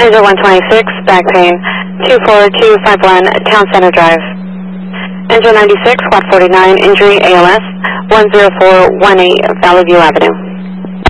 Engine 126, back pain, 24251 Town Center Drive. Engine 96, Watt 49, injury ALS, 10418 Valley View Avenue.